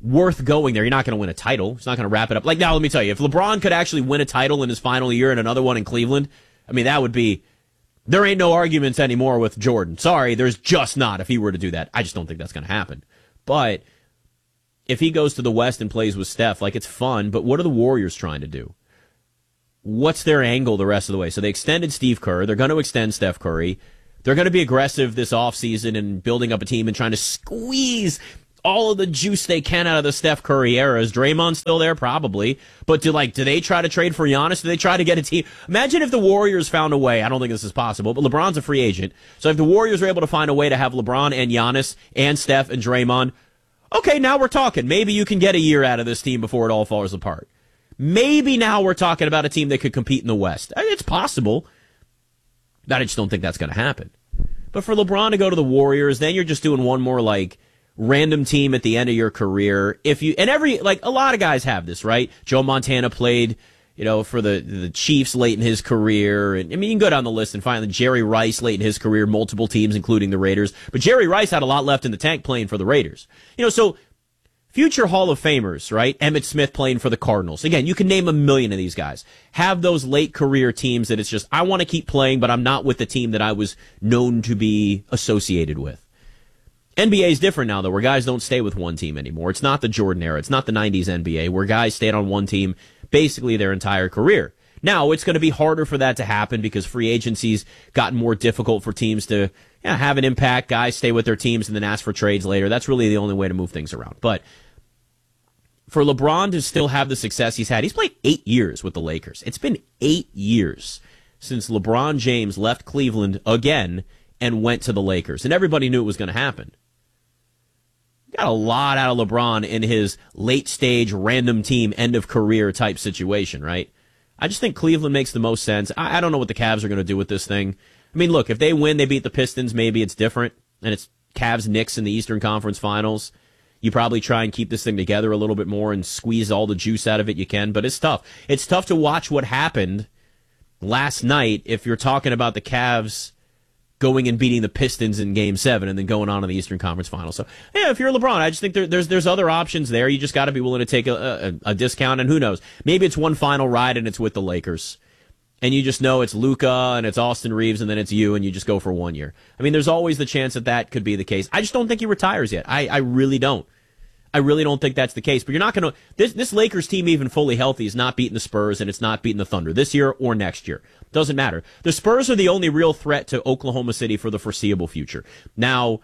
worth going there. You're not going to win a title. It's not going to wrap it up. Like, now, let me tell you, if LeBron could actually win a title in his final year and another one in Cleveland, I mean, that would be, there ain't no arguments anymore with Jordan. Sorry, there's just not if he were to do that. I just don't think that's going to happen. But if he goes to the West and plays with Steph, like, it's fun, but what are the Warriors trying to do? What's their angle the rest of the way? So they extended Steve Kerr. They're going to extend Steph Curry. They're going to be aggressive this offseason and building up a team and trying to squeeze all of the juice they can out of the Steph Curry era. Is Draymond still there? Probably. But do like do they try to trade for Giannis? Do they try to get a team? Imagine if the Warriors found a way. I don't think this is possible, but LeBron's a free agent. So if the Warriors were able to find a way to have LeBron and Giannis and Steph and Draymond, okay, now we're talking. Maybe you can get a year out of this team before it all falls apart. Maybe now we're talking about a team that could compete in the West. It's possible. I just don't think that's going to happen. But for LeBron to go to the Warriors, then you're just doing one more, like, random team at the end of your career. If you and every like a lot of guys have this, right? Joe Montana played, you know, for the the Chiefs late in his career, and I mean you can go down the list and find Jerry Rice late in his career, multiple teams including the Raiders. But Jerry Rice had a lot left in the tank playing for the Raiders. You know, so future Hall of Famers, right? Emmitt Smith playing for the Cardinals. Again, you can name a million of these guys. Have those late career teams that it's just I want to keep playing, but I'm not with the team that I was known to be associated with. N B A is different now, though, where guys don't stay with one team anymore. It's not the Jordan era. It's not the nineties N B A, where guys stayed on one team basically their entire career. Now, it's going to be harder for that to happen because free agency's gotten more difficult for teams to you know, have an impact. Guys stay with their teams and then ask for trades later. That's really the only way to move things around. But for LeBron to still have the success he's had, he's played eight years with the Lakers. It's been eight years since LeBron James left Cleveland again and went to the Lakers. And everybody knew it was going to happen. Got a lot out of LeBron in his late stage, random team, end of career type situation, right? I just think Cleveland makes the most sense. I, I don't know what the Cavs are going to do with this thing. I mean, look, if they win, they beat the Pistons, maybe it's different. And it's Cavs Knicks in the Eastern Conference Finals. You probably try and keep this thing together a little bit more and squeeze all the juice out of it you can. But it's tough. It's tough to watch what happened last night if you're talking about the Cavs going and beating the Pistons in Game Seven, and then going on in the Eastern Conference Finals. So, yeah, if you're LeBron, I just think there, there's there's other options there. You just got to be willing to take a, a, a discount, and who knows? Maybe it's one final ride and it's with the Lakers, and you just know it's Luka and it's Austin Reeves, and then it's you, and you just go for one year. I mean, there's always the chance that that could be the case. I just don't think he retires yet. I, I really don't. I really don't think that's the case. But you're not going to this this Lakers team, even fully healthy, is not beating the Spurs, and it's not beating the Thunder this year or next year. Doesn't matter. The Spurs are the only real threat to Oklahoma City for the foreseeable future. Now,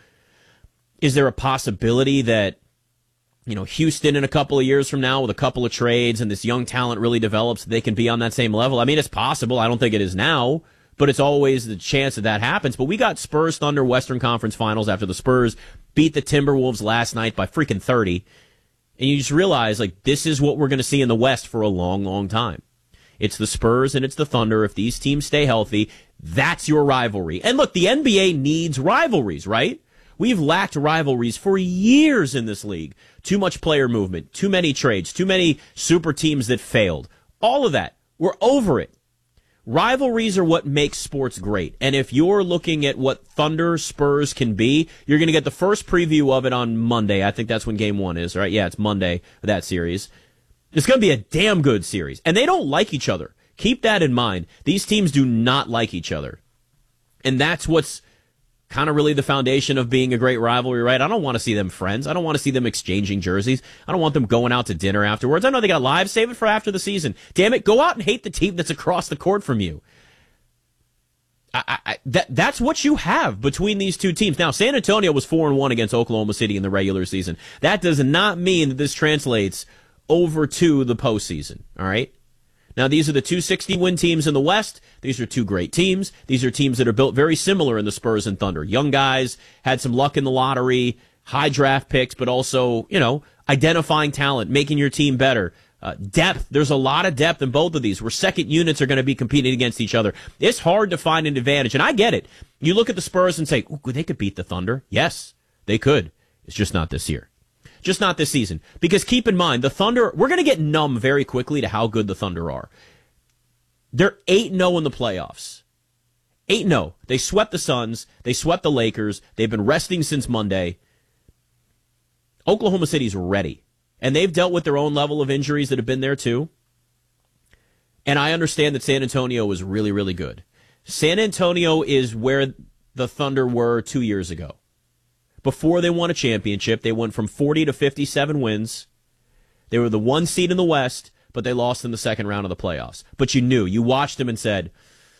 is there a possibility that, you know, Houston in a couple of years from now with a couple of trades and this young talent really develops, they can be on that same level? I mean, it's possible. I don't think it is now, but it's always the chance that that happens. But we got Spurs Thunder Western Conference Finals after the Spurs beat the Timberwolves last night by freaking thirty. And you just realize, like, this is what we're going to see in the West for a long, long time. It's the Spurs and it's the Thunder. If these teams stay healthy, that's your rivalry. And look, the N B A needs rivalries, right? We've lacked rivalries for years in this league. Too much player movement, too many trades, too many super teams that failed. All of that. We're over it. Rivalries are what makes sports great. And if you're looking at what Thunder Spurs can be, you're going to get the first preview of it on Monday. I think that's when game one is, right? Yeah, it's Monday, that series. It's going to be a damn good series. And they don't like each other. Keep that in mind. These teams do not like each other. And that's what's kind of really the foundation of being a great rivalry, right? I don't want to see them friends. I don't want to see them exchanging jerseys. I don't want them going out to dinner afterwards. I know they got lives. Save it for after the season. Damn it, go out and hate the team that's across the court from you. I, I, that that's what you have between these two teams. Now, San Antonio was four and one against Oklahoma City in the regular season. That does not mean that this translates over to the postseason, all right? Now, these are the two sixty-win teams in the West. These are two great teams. These are teams that are built very similar in the Spurs and Thunder. Young guys, had some luck in the lottery, high draft picks, but also, you know, identifying talent, making your team better. Uh, depth, there's a lot of depth in both of these, where second units are going to be competing against each other. It's hard to find an advantage, and I get it. You look at the Spurs and say, ooh, they could beat the Thunder. Yes, they could. It's just not this year. Just not this season. Because keep in mind, the Thunder, we're going to get numb very quickly to how good the Thunder are. They're eight and oh in the playoffs. eight and oh. They swept the Suns. They swept the Lakers. They've been resting since Monday. Oklahoma City's ready. And they've dealt with their own level of injuries that have been there too. And I understand that San Antonio was really, really good. San Antonio is where the Thunder were two years ago. Before they won a championship, they went from forty to fifty-seven wins. They were the one seed in the West, but they lost in the second round of the playoffs. But you knew. You watched them and said,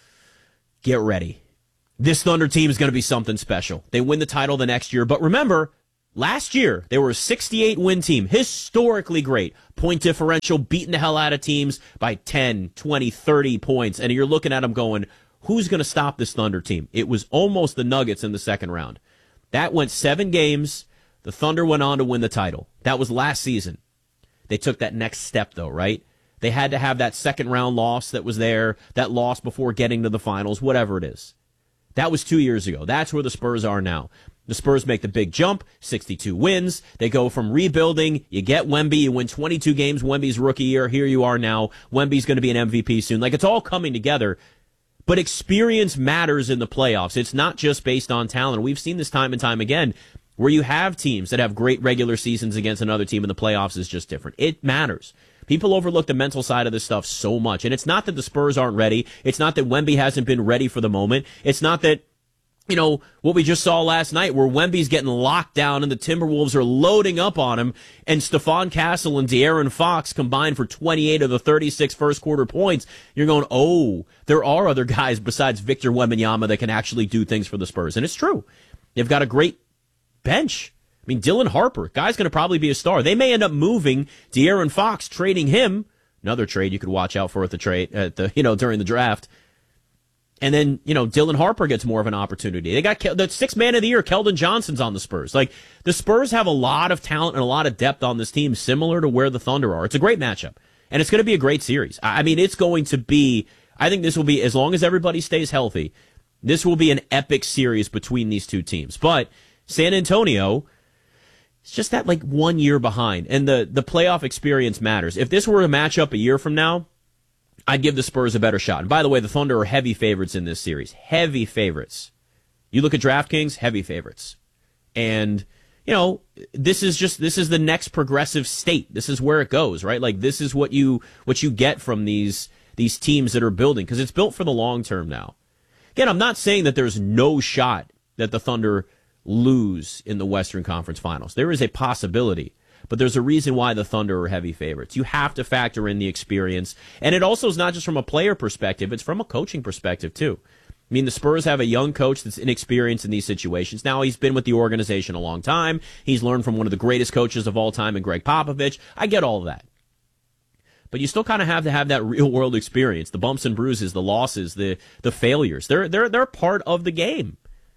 get ready. This Thunder team is going to be something special. They win the title the next year. But remember, last year, they were a sixty-eight win team. Historically great. Point differential, beating the hell out of teams by ten, twenty, thirty points. And you're looking at them going, who's going to stop this Thunder team? It was almost the Nuggets in the second round. That went seven games. The Thunder went on to win the title. That was last season. They took that next step, though, right? They had to have that second round loss that was there, that loss before getting to the finals, whatever it is. That was two years ago. That's where the Spurs are now. The Spurs make the big jump, sixty-two wins. They go from rebuilding. You get Wemby. You win twenty-two games Wemby's rookie year. Here you are now. Wemby's going to be an M V P soon. Like, it's all coming together. But experience matters in the playoffs. It's not just based on talent. We've seen this time and time again. Where you have teams that have great regular seasons against another team in the playoffs is just different. It matters. People overlook the mental side of this stuff so much. And it's not that the Spurs aren't ready. It's not that Wemby hasn't been ready for the moment. It's not that, you know, what we just saw last night where Wemby's getting locked down and the Timberwolves are loading up on him and Stephon Castle and De'Aaron Fox combined for twenty-eight of the thirty-six first quarter points. You're going, oh, there are other guys besides Victor Wembanyama that can actually do things for the Spurs. And it's true. They've got a great bench. I mean, Dylan Harper, guy's going to probably be a star. They may end up moving De'Aaron Fox, trading him. Another trade you could watch out for at the trade, at the you know during the draft. And then you know Dylan Harper gets more of an opportunity. They got the sixth man of the year, Keldon Johnson's on the Spurs. Like the Spurs have a lot of talent and a lot of depth on this team, similar to where the Thunder are. It's a great matchup, and it's going to be a great series. I mean, it's going to be. I think this will be, as long as everybody stays healthy, this will be an epic series between these two teams. But San Antonio, it's just that like one year behind, and the, the playoff experience matters. If this were a matchup a year from now, I'd give the Spurs a better shot. And by the way, the Thunder are heavy favorites in this series. Heavy favorites. You look at DraftKings, heavy favorites. And, you know, this is just, this is the next progressive state. This is where it goes, right? Like this is what you, what you get from these, these teams that are building, because it's built for the long term now. Again, I'm not saying that there's no shot that the Thunder lose in the Western Conference Finals. There is a possibility, but there's a reason why the Thunder are heavy favorites. You have to factor in the experience, and it also is not just from a player perspective, it's from a coaching perspective too. I mean, the Spurs have a young coach that's inexperienced in these situations. Now, he's been with the organization a long time. He's learned from one of the greatest coaches of all time in Greg Popovich. I get all of that. But you still kind of have to have that real-world experience, the bumps and bruises, the losses, the the failures. They're they're they're part of the game.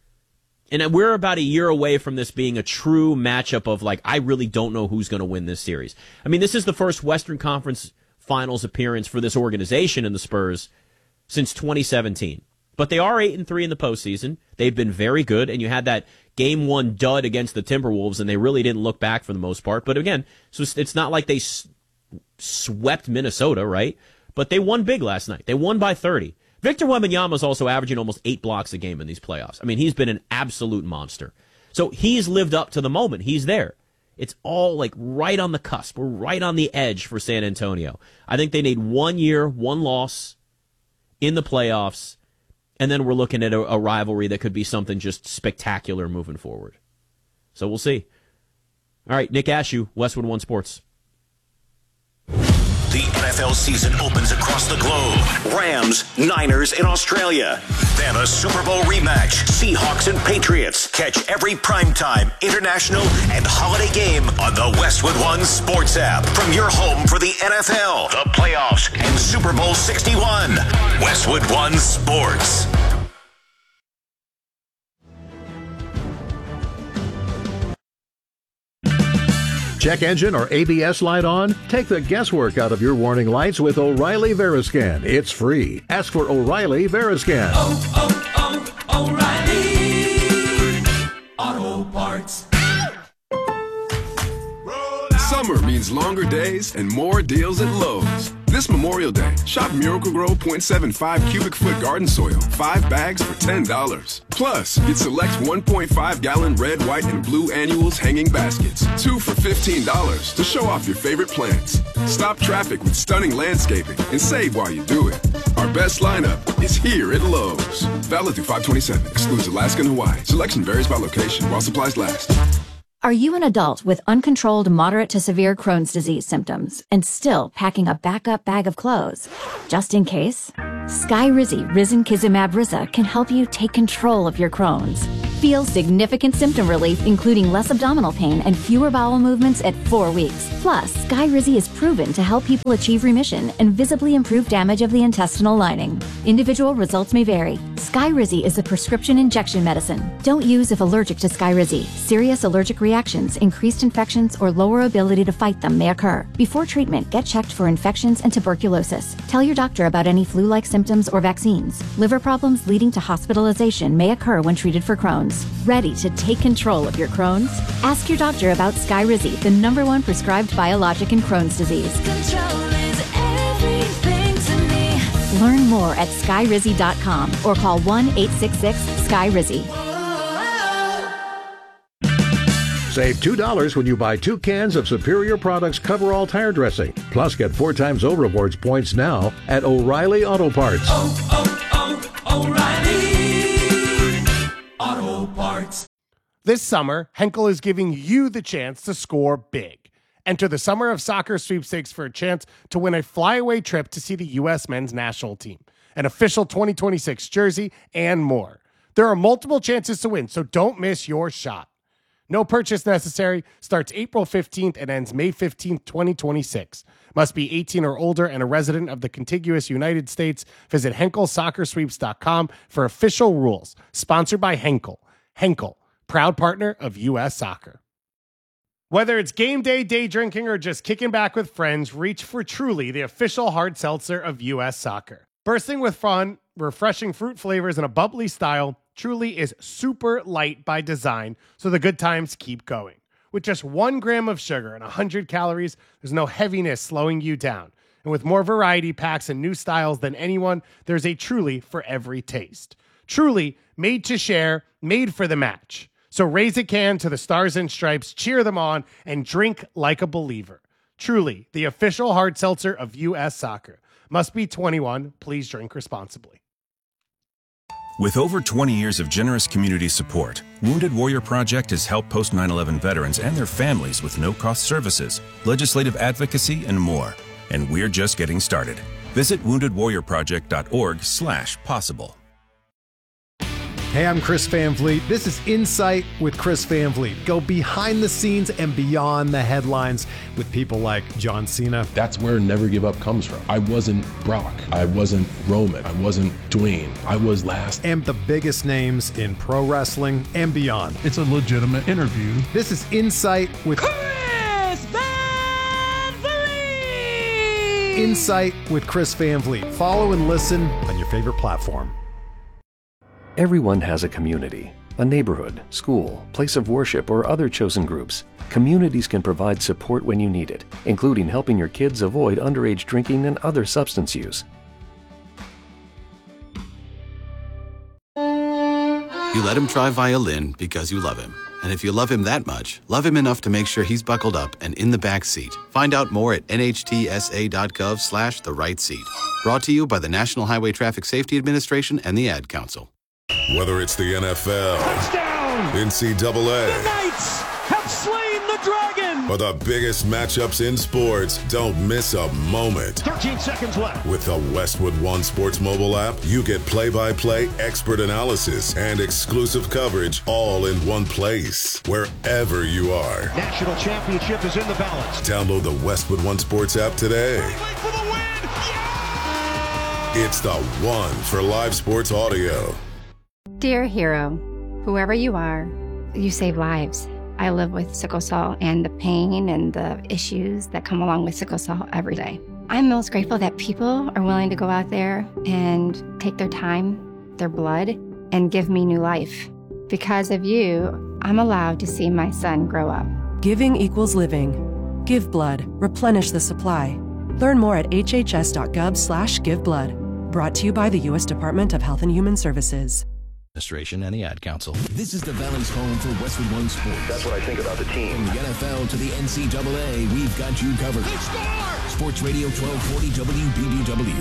And we're about a year away from this being a true matchup of, like, I really don't know who's going to win this series. I mean, this is the first Western Conference Finals appearance for this organization in the Spurs since twenty seventeen. But they are eight and three in the postseason. They've been very good, and you had that game one dud against the Timberwolves, and they really didn't look back for the most part. But again, so it's not like they s- swept Minnesota, right? But they won big last night. They won by thirty. Victor Wembanyama is also averaging almost eight blocks a game in these playoffs. I mean, he's been an absolute monster. So he's lived up to the moment. He's there. It's all like right on the cusp. We're right on the edge for San Antonio. I think they need one year, one loss in the playoffs, and then we're looking at a, a rivalry that could be something just spectacular moving forward. So we'll see. All right, Nick Ashew, Westwood One Sports. The N F L season opens across the globe. Rams, Niners in Australia. Then a Super Bowl rematch. Seahawks and Patriots. Catch every primetime, international, and holiday game on the Westwood One Sports app. From your home for the N F L, the playoffs, and Super Bowl sixty-one. Westwood One Sports. Check engine or A B S light on? Take the guesswork out of your warning lights with O'Reilly Veriscan. It's free. Ask for O'Reilly Veriscan. Oh, oh, oh, O'Reilly Auto Parts. Summer means longer days and more deals at Lowe's. This Memorial Day, shop Miracle-Gro point seven five cubic foot garden soil, five bags for ten dollars. Plus, get select one point five gallon red, white, and blue annuals hanging baskets, two for fifteen dollars to show off your favorite plants. Stop traffic with stunning landscaping and save while you do it. Our best lineup is here at Lowe's. Valid through five twenty-seven, excludes Alaska and Hawaii. Selection varies by location while supplies last. Are you an adult with uncontrolled moderate to severe Crohn's disease symptoms and still packing a backup bag of clothes? Just in case? Skyrizi Risankizumab Riza can help you take control of your Crohn's. Feel significant symptom relief, including less abdominal pain and fewer bowel movements at four weeks. Plus, Skyrizi is proven to help people achieve remission and visibly improve damage of the intestinal lining. Individual results may vary. Skyrizi is a prescription injection medicine. Don't use if allergic to Skyrizi. Serious allergic reactions, increased infections, or lower ability to fight them may occur. Before treatment, get checked for infections and tuberculosis. Tell your doctor about any flu-like symptoms or vaccines. Liver problems leading to hospitalization may occur when treated for Crohn's. Ready to take control of your Crohn's? Ask your doctor about Skyrizi, the number one prescribed biologic in Crohn's disease. Control is everything to me. Learn more at skyrizi dot com or call one eight six six Sky Rizzy. Save two dollars when you buy two cans of Superior Products Coverall tire dressing. Plus, get four times O Rewards points now at O'Reilly Auto Parts. Oh, oh, oh, O'Reilly Auto Parts. This summer, Henkel is giving you the chance to score big. Enter the Summer of Soccer sweepstakes for a chance to win a flyaway trip to see the U S men's national team, an official twenty twenty-six jersey, and more. There are multiple chances to win, so don't miss your shot. No purchase necessary. Starts April fifteenth and ends May fifteenth, twenty twenty-six. Must be eighteen or older and a resident of the contiguous United States. Visit Henkel Soccer Sweeps dot com for official rules. Sponsored by Henkel. Henkel, proud partner of U S Soccer. Whether it's game day, day drinking, or just kicking back with friends, reach for Truly, the official hard seltzer of U S Soccer. Bursting with fun, refreshing fruit flavors, and a bubbly style, Truly is super light by design, so the good times keep going. With just one gram of sugar and one hundred calories, there's no heaviness slowing you down. And with more variety packs and new styles than anyone, there's a Truly for every taste. Truly, made to share, made for the match. So raise a can to the Stars and Stripes, cheer them on, and drink like a believer. Truly, the official hard seltzer of U S Soccer. Must be twenty-one. Please drink responsibly. With over twenty years of generous community support, Wounded Warrior Project has helped post nine eleven veterans and their families with no-cost services, legislative advocacy, and more. And we're just getting started. Visit wounded warrior project dot org slash possible. Hey, I'm Chris Van Vliet. This is Insight with Chris Van Vliet. Go behind the scenes and beyond the headlines with people like John Cena. That's where Never Give Up comes from. I wasn't Brock. I wasn't Roman. I wasn't Dwayne. I was last. And the biggest names in pro wrestling and beyond. It's a legitimate interview. This is Insight with Chris Van Vliet. Insight with Chris Van Vliet. Follow and listen on your favorite platform. Everyone has a community, a neighborhood, school, place of worship, or other chosen groups. Communities can provide support when you need it, including helping your kids avoid underage drinking and other substance use. You let him try violin because you love him. And if you love him that much, love him enough to make sure he's buckled up and in the back seat. Find out more at N H T S A dot gov slash the right seat. Brought to you by the National Highway Traffic Safety Administration and the Ad Council. Whether it's the N F L, touchdown, N C double A, the Knights have slain the dragon, or the biggest matchups in sports, don't miss a moment. thirteen seconds left. With the Westwood One Sports mobile app, you get play-by-play expert analysis and exclusive coverage all in one place, wherever you are. National championship is in the balance. Download the Westwood One Sports app today. For the win. Yeah! It's the one for live sports audio. Dear hero, whoever you are, you save lives. I live with sickle cell and the pain and the issues that come along with sickle cell every day. I'm most grateful that people are willing to go out there and take their time, their blood, and give me new life. Because of you, I'm allowed to see my son grow up. Giving equals living. Give blood. Replenish the supply. Learn more at hhs.gov slash giveblood. Brought to you by the U S Department of Health and Human Services. Administration and the Ad Council. This is the Valley's home for Westwood One Sports. That's what I think about the team. From the N F L to the N C double A, we've got you covered. Sports Radio twelve forty W B B W.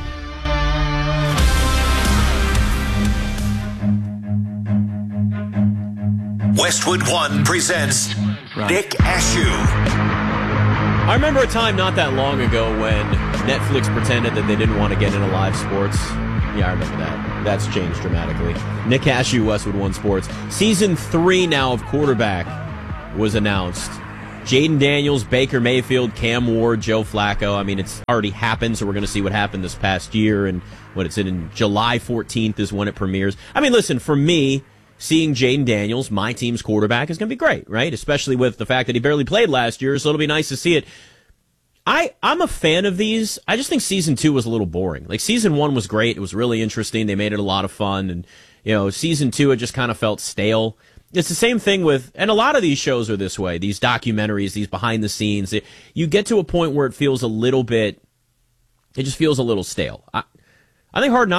Westwood One presents Nick Ashew. I remember a time not that long ago when Netflix pretended that they didn't want to get into live sports. Yeah, I remember that. That's changed dramatically. Nick Ashew, Westwood One Sports. Season three now of Quarterback was announced. Jaden Daniels, Baker Mayfield, Cam Ward, Joe Flacco. I mean, it's already happened, so we're going to see what happened this past year. And what it's in, in July fourteenth is when it premieres. I mean, listen, for me, seeing Jaden Daniels, my team's quarterback, is going to be great, right? Especially with the fact that he barely played last year, so it'll be nice to see it. I, I'm a fan of these. I just think season two was a little boring. Like, season one was great. It was really interesting. They made it a lot of fun. And, you know, season two, it just kind of felt stale. It's the same thing with, and a lot of these shows are this way, these documentaries, these behind the scenes. It, you get to a point where it feels a little bit, it just feels a little stale. I, I think Hard Knocks